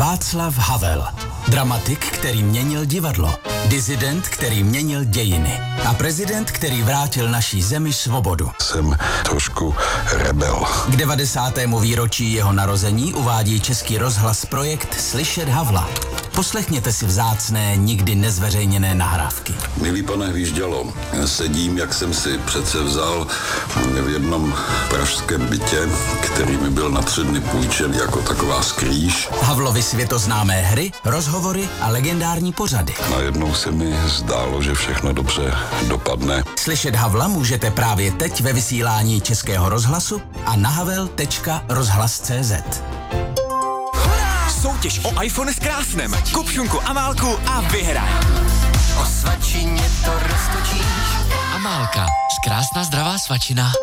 Václav Havel. Dramatik, který měnil divadlo. Disident, který měnil dějiny. A prezident, který vrátil naší zemi svobodu. Jsem trošku rebel. K 90. výročí jeho narození uvádí Český rozhlas projekt Slyšet Havla. Poslechněte si vzácné, nikdy nezveřejněné nahrávky. Milý pane Hvíždělo, sedím, jak jsem si přece vzal v jednom pražském bytě, který mi byl na 3 dny půjčen jako taková skrýž. Havlovy světoznámé hry, rozhovory a legendární pořady. Najednou se mi zdálo, že všechno dobře dopadne. Slyšet Havla můžete právě teď ve vysílání Českého rozhlasu a na havel.rozhlas.cz. Soutěž o iPhone s krásnem. Kup šunku Amálku a vyhraj. O svačině to roztočíš. Amálka, krásná zdravá svačina.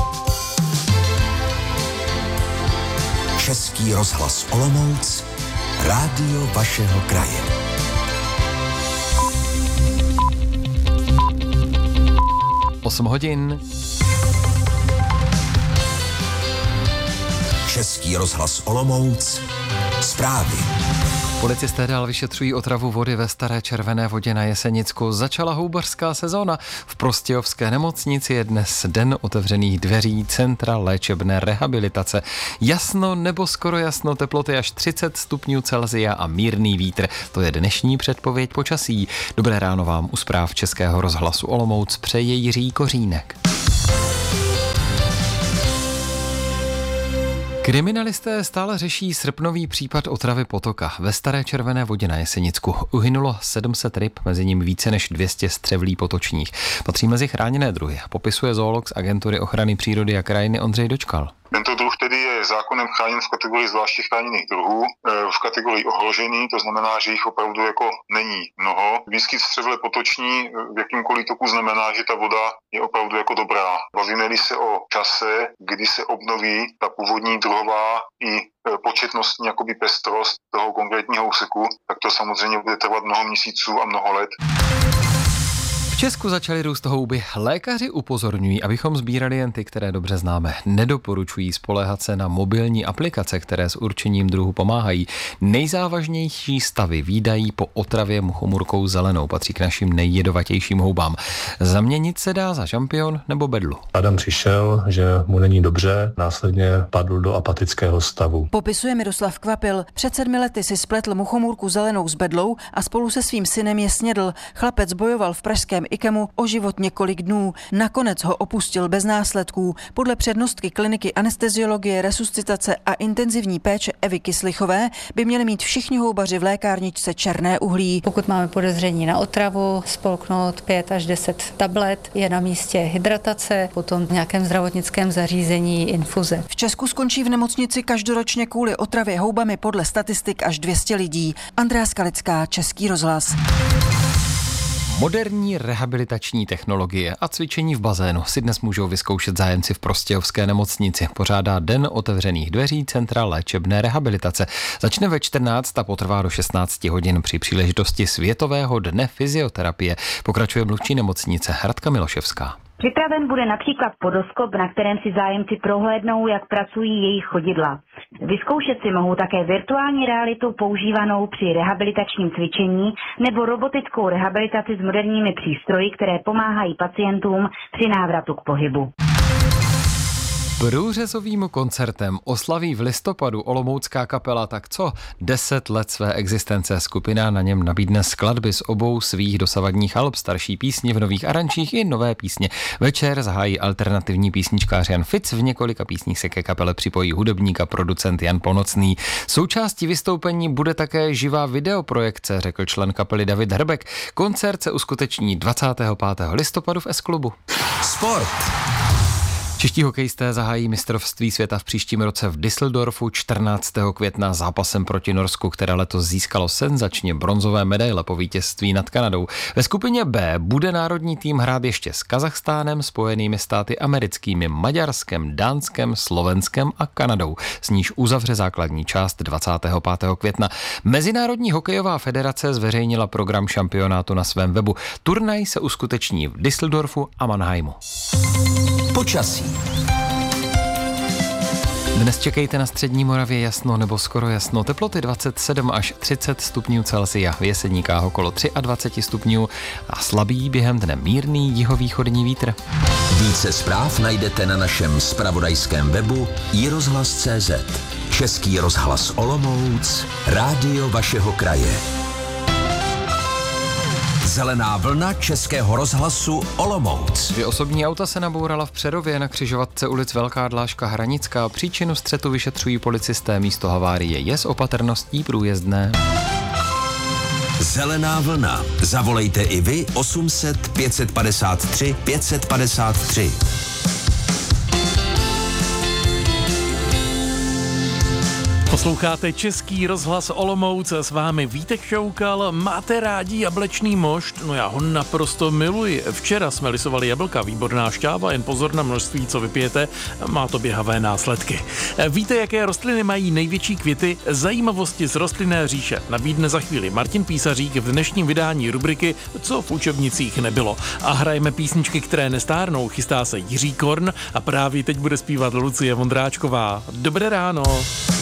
Český rozhlas Olomouc, rádio vašeho kraje. Osm hodin. Český rozhlas Olomouc, zprávy. Policisté dál vyšetřují otravu vody ve Staré Červené Vodě na Jesenicku. Začala houbařská sezóna. V Prostějovské nemocnici je dnes den otevřených dveří Centra léčebné rehabilitace. Jasno nebo skoro jasno, teploty až 30 stupňů Celsia a mírný vítr. To je dnešní předpověď počasí. Dobré ráno vám u zpráv Českého rozhlasu Olomouc přeje Jiří Kořínek. Kriminalisté stále řeší srpnový případ otravy potoka. Ve Staré Červené Vodě na Jesenicku uhynulo 700 ryb, mezi nimi více než 200 střevlí potočních. Patří mezi chráněné druhy, popisuje zoolog z Agentury ochrany přírody a krajiny Ondřej Dočkal. Tento druh tedy je zákonem chráněn v kategorii zvláště chráněných druhů, v kategorii ohrožený, to znamená, že jich opravdu jako není mnoho. Výskyt střevle potoční v jakýmkoliv toku znamená, že ta voda je opravdu jako dobrá. Bavíme-li se o čase, kdy se obnoví ta původní druhová i početnostní jakoby pestrost toho konkrétního úseku, tak to samozřejmě bude trvat mnoho měsíců a mnoho let. V Česku začaly růst houby. Lékaři upozorňují, abychom sbírali jen ty, které dobře známe. Nedoporučují spoléhat se na mobilní aplikace, které s určením druhu pomáhají. Nejzávažnější stavy vídají po otravě muchomurkou zelenou. Patří k našim nejjedovatějším houbám. Zaměnit se dá za šampion nebo bedlu. Adam přišel, že mu není dobře, následně padl do apatického stavu. Popisuje Miroslav Kvapil. Před 7 lety si spletl muchomůrku zelenou s bedlou a spolu se svým synem je snědl. Chlapec bojoval v pražském IKEMu o život několik dnů. Nakonec ho opustil bez následků. Podle přednostky kliniky anesteziologie, resuscitace a intenzivní péče Evy Kyslichové by měli mít všichni houbaři v lékárničce černé uhlí. Pokud máme podezření na otravu, spolknout 5 až 10 tablet, je na místě hydratace, potom v nějakém zdravotnickém zařízení infuze. V Česku skončí v nemocnici každoročně kvůli otravě houbami podle statistik až 200 lidí. Andrea Skalická, Český rozhlas. Moderní rehabilitační technologie a cvičení v bazénu si dnes můžou vyzkoušet zájemci v Prostějovské nemocnici. Pořádá Den otevřených dveří Centra léčebné rehabilitace. Začne ve 14 a potrvá do 16 hodin při příležitosti Světového dne fyzioterapie. Pokračuje mluvčí nemocnice Radka Miloševská. Připraven bude například podoskop, na kterém si zájemci prohlédnou, jak pracují jejich chodidla. Vyzkoušet si mohou také virtuální realitu používanou při rehabilitačním cvičení nebo robotickou rehabilitaci s moderními přístroji, které pomáhají pacientům při návratu k pohybu. Průřezovým koncertem oslaví v listopadu olomoucká kapela Tak co? 10 let své existence. Skupina na něm nabídne skladby z obou svých dosavadních alb, starší písně v nových aranžích i nové písně. Večer zahájí alternativní písničkář Jan Fic, v několika písních se ke kapele připojí hudebník a producent Jan Ponocný. Součástí vystoupení bude také živá videoprojekce, řekl člen kapely David Hrbek. Koncert se uskuteční 25. listopadu v S-klubu. Sport. Čeští hokejisté zahájí mistrovství světa v příštím roce v Düsseldorfu 14. května zápasem proti Norsku, které letos získalo senzačně bronzové medaile po vítězství nad Kanadou. Ve skupině B bude národní tým hrát ještě s Kazachstánem, Spojenými státy americkými, Maďarskem, Dánskem, Slovenskem a Kanadou. S níž uzavře základní část 25. května. Mezinárodní hokejová federace zveřejnila program šampionátu na svém webu. Turnaj se uskuteční v Düsseldorfu a Mannheimu. Počasí. Dnes čekejte na střední Moravě jasno nebo skoro jasno. Teploty 27 až 30 stupňů Celsia. V Jeseníkách okolo 23 stupňů a slabý během dne mírný jihovýchodní vítr. Více zpráv najdete na našem zpravodajském webu iRozhlas.cz. Český rozhlas Olomouc, rádio vašeho kraje. Zelená vlna Českého rozhlasu Olomouc. 2 osobní auta se nabourala v Přerově na křižovatce ulic Velká Dlážka Hranická. Příčinu střetu vyšetřují policisté, místo havárie je s opatrností průjezdné. Zelená vlna. Zavolejte i vy 800 553 553. Posloucháte Český rozhlas Olomouc, s vámi Vítek Šoukal. Máte rádi jablečný mošt? No já ho naprosto miluji. Včera jsme lisovali jablka, výborná šťáva, jen pozor na množství, co vypijete, má to běhavé následky. Víte, jaké rostliny mají největší květy? Zajímavosti z rostlinné říše nabídne za chvíli Martin Písařík v dnešním vydání rubriky Co v učebnicích nebylo. A hrajeme písničky, které nestárnou, chystá se Jiří Korn a právě teď bude zpívat Lucie Vondráčková. Dobré ráno.